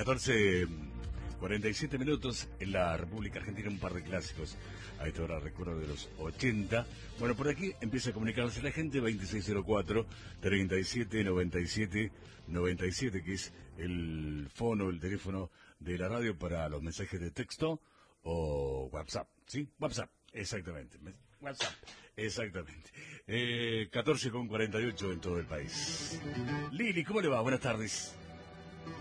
14:47 minutos en la República Argentina, un par de clásicos a esta hora, recuerdo, de los 80. Bueno, por aquí empieza a comunicarse la gente, 2604-3797-97, que es el teléfono de la radio para los mensajes de texto o WhatsApp, ¿sí? WhatsApp, exactamente. WhatsApp, exactamente. 14:48 en todo el país. Lili, ¿cómo le va? Buenas tardes.